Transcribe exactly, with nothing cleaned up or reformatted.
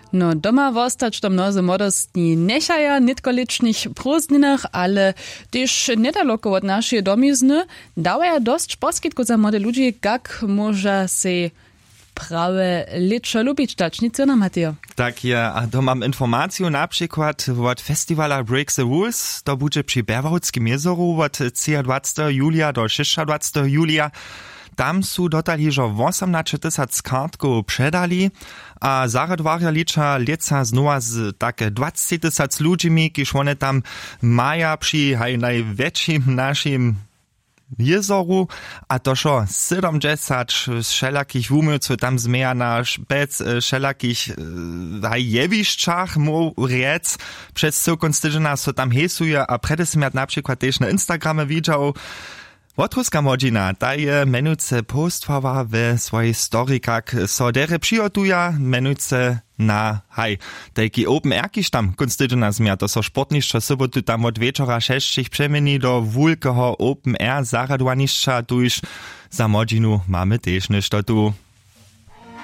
No doma wostać to mnozy młodostni nechaja, nitko licznych prózdninach, ale też niedaleko od naszej domizny dawaja dość poskitku za młode ludzi, jak może się prawe liczo lubić dać. Nic co nam, Mateo? Tak je, a to mam informację na przykład od festivala Break the Rules, to będzie przy Berwałckim jezoru od dwudziestego julia do dwudziestego julia. Tam su dotal hižo osiemnaście tysięcy kartków przedali, a zaradwarja licza leca znowa z takie dwadzieścia tysięcy ludźmi, kiż one tam maja przy haj największym naszym jezoru, a to šo siedemdziesiąt wszelakich umyłców tam zmienia na szbec wszelakich haj jewiszczach, mu riec, przez całką tydzień so tam hesuje, a predesmiat na przykład też na Instagramie widział, Wotruska Modzina daje menujce postwawa we swojej story, jak so dere przygotuja, menujce na haj. Taki open air kiż tam kunstydzina zmia, to so sportniszczo sobotu tam od wieczora sześcich przemieni do wulkeho open air zaradowaniszcza, tu już za Modzinu mamy też niż to tu.